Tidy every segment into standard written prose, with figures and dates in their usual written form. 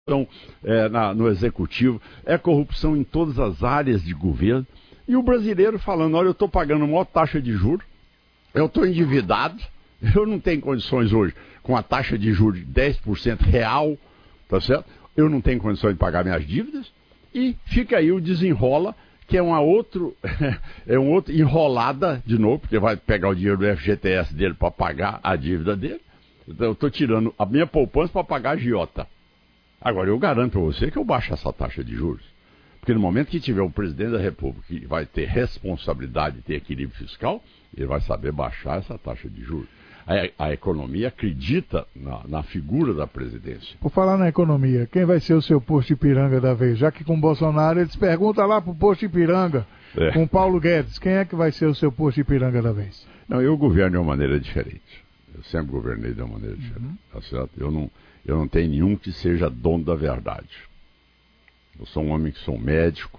No executivo, é corrupção em todas as áreas de governo. E o brasileiro falando, olha, eu estou pagando a maior taxa de juros, eu estou endividado, eu não tenho condições hoje, com a taxa de juros de 10% real, tá certo? Eu não tenho condições de pagar minhas dívidas, e fica aí o desenrola, que é um outro enrolada de novo, porque vai pegar o dinheiro do FGTS dele para pagar a dívida dele. Então eu estou tirando a minha poupança para pagar a agiota. Agora, eu garanto a você que eu baixo essa taxa de juros. Porque no momento que tiver o presidente da República que vai ter responsabilidade de ter equilíbrio fiscal, ele vai saber baixar essa taxa de juros. A economia acredita na figura da presidência. Por falar na economia, quem vai ser o seu posto Ipiranga da vez? Já que com o Bolsonaro eles perguntam lá pro posto Ipiranga, com o Paulo Guedes, quem é que vai ser o seu posto Ipiranga da vez? Não, eu governo de uma maneira diferente. Eu sempre governei de uma maneira diferente, tá certo? Eu não tenho nenhum que seja dono da verdade. Eu sou um homem que sou médico,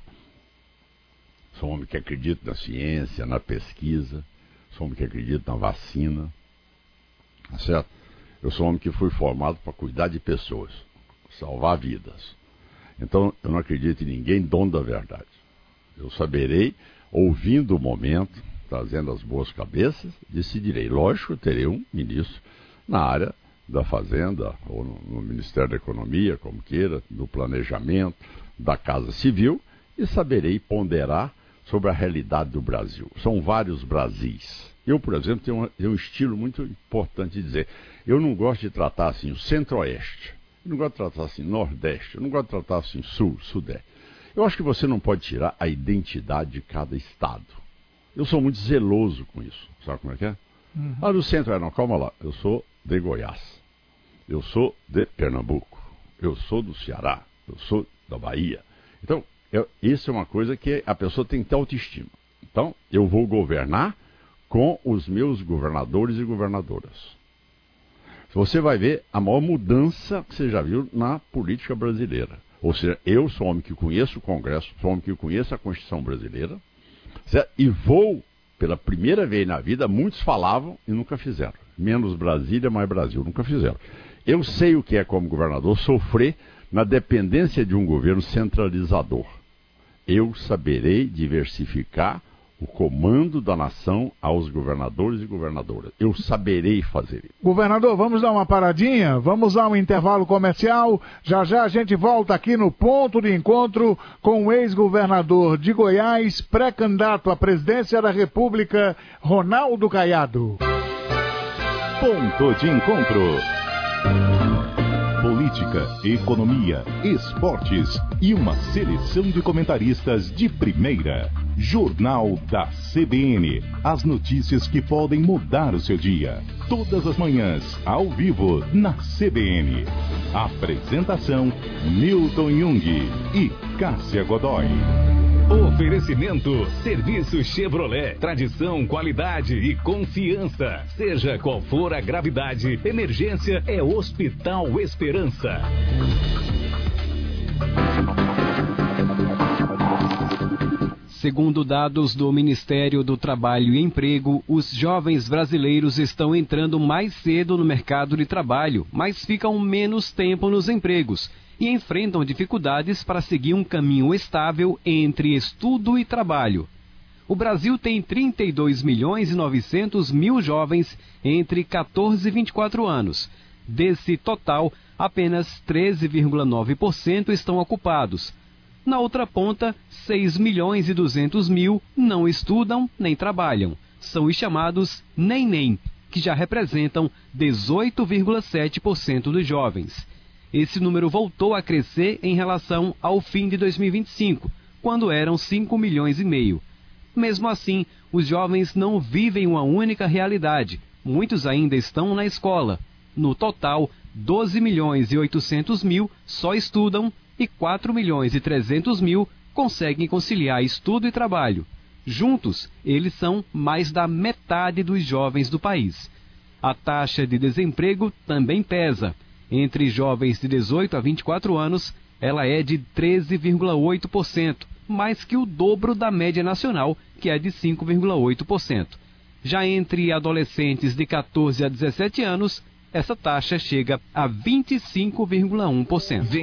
sou um homem que acredita na ciência, na pesquisa, sou um homem que acredita na vacina, tá certo? Eu sou um homem que fui formado para cuidar de pessoas, salvar vidas. Então, eu não acredito em ninguém dono da verdade. Eu saberei, ouvindo o momento, trazendo as boas cabeças, decidirei. Lógico, terei um ministro na área da Fazenda, ou no Ministério da Economia, como queira, do Planejamento, da Casa Civil, e saberei ponderar sobre a realidade do Brasil. São vários Brasis. Eu, por exemplo, tenho um estilo muito importante de dizer. Eu não gosto de tratar assim o Centro-Oeste, eu não gosto de tratar assim Nordeste, eu não gosto de tratar assim Sul, Sudeste. Eu acho que você não pode tirar a identidade de cada estado. Eu sou muito zeloso com isso. Sabe como é que é? No centro, não, calma lá. Eu sou de Goiás. Eu sou de Pernambuco. Eu sou do Ceará. Eu sou da Bahia. Então, isso é uma coisa que a pessoa tem que ter autoestima. Então, eu vou governar com os meus governadores e governadoras. Você vai ver a maior mudança que você já viu na política brasileira. Ou seja, eu sou um homem que conheço o Congresso, sou um homem que conheço a Constituição brasileira, certo? E vou, pela primeira vez na vida, muitos falavam e nunca fizeram. Menos Brasília, mais Brasil, nunca fizeram. Eu sei o que é, como governador, sofrer na dependência de um governo centralizador. Eu saberei diversificar o comando da nação aos governadores e governadoras. Eu saberei fazer isso. Governador, vamos dar uma paradinha? Vamos dar um intervalo comercial? Já já a gente volta aqui no Ponto de Encontro com o ex-governador de Goiás, pré-candidato à presidência da República, Ronaldo Caiado. Ponto de Encontro. Política, economia, esportes e uma seleção de comentaristas de primeira. Jornal da CBN. As notícias que podem mudar o seu dia. Todas as manhãs, ao vivo, na CBN. Apresentação, Newton Jung e Cássia Godoy. Oferecimento, Serviço Chevrolet, tradição, qualidade e confiança. Seja qual for a gravidade, emergência é Hospital Esperança. Segundo dados do Ministério do Trabalho e Emprego, os jovens brasileiros estão entrando mais cedo no mercado de trabalho, mas ficam menos tempo nos empregos e enfrentam dificuldades para seguir um caminho estável entre estudo e trabalho. O Brasil tem 32.900.000 jovens entre 14 e 24 anos. Desse total, apenas 13,9% estão ocupados. Na outra ponta, 6.200.000 não estudam nem trabalham. São os chamados nem-nem, que já representam 18,7% dos jovens. Esse número voltou a crescer em relação ao fim de 2025, quando eram 5,5 milhões. Mesmo assim, os jovens não vivem uma única realidade. Muitos ainda estão na escola. No total, 12.800.000 só estudam e 4.300.000 conseguem conciliar estudo e trabalho. Juntos, eles são mais da metade dos jovens do país. A taxa de desemprego também pesa. Entre jovens de 18 a 24 anos, ela é de 13,8%, mais que o dobro da média nacional, que é de 5,8%. Já entre adolescentes de 14 a 17 anos, essa taxa chega a 25,1%.